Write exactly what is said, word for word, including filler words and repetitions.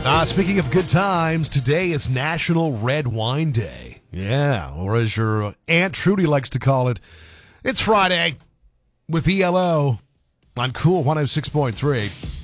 Uh, speaking of good times, today is National Red Wine Day. Yeah, or as your Aunt Trudy likes to call it, it's Friday with E L O on Cool one oh six point three.